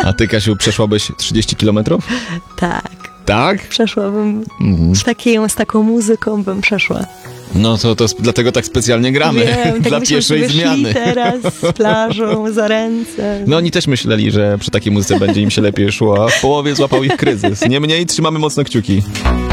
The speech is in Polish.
A ty, Kasiu, przeszłabyś 30 kilometrów? Tak, Tak? przeszłabym. Z taką muzyką bym przeszła. No to dlatego tak specjalnie gramy. Wiem, tak dla byśmy pierwszej wyszli zmiany. teraz z plażą za ręce. No oni też myśleli, że przy takiej muzyce będzie im się lepiej szło, a w połowie złapał ich kryzys. Niemniej trzymamy mocno kciuki.